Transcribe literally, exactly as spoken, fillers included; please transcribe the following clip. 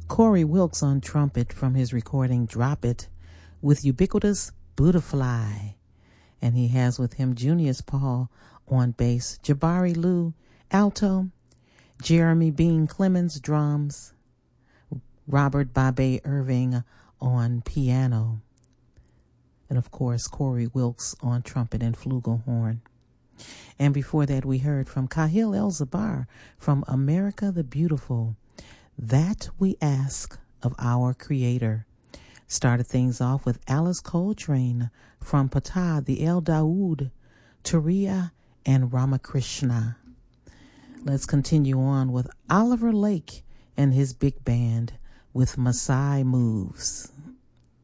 Corey Wilkes on trumpet from his recording Drop It with Ubiquitous Buddha-Fly. And he has with him Junius Paul on bass, Jabari Lou alto, Jeremy Bean Clemens drums, Robert Babe Irving on piano, and of course Corey Wilkes on trumpet and flugelhorn. And before that we heard from Kahil El-Zabar from America the Beautiful, That We Ask of Our Creator. Started things off with Alice Coltrane from Patah, the El Daoud, Turiya, and Ramakrishna. Let's continue on with Oliver Lake and his big band with Maasai Moves.